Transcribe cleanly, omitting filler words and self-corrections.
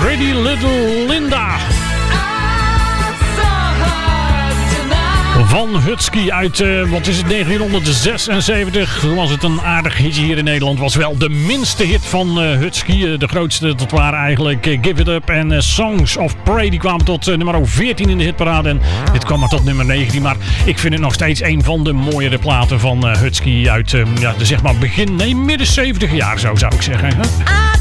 Pretty Little Linda. Van Husky uit, 1976. Toen was het een aardig hitje hier in Nederland. Was wel de minste hit van Husky. De grootste, dat waren eigenlijk Give It Up en Songs of Prey. Die kwamen tot nummer 14 in de hitparade. En dit kwam maar tot nummer 19. Maar ik vind het nog steeds een van de mooiere platen van Husky uit, midden 70 jaar, zo zou ik zeggen. Hè?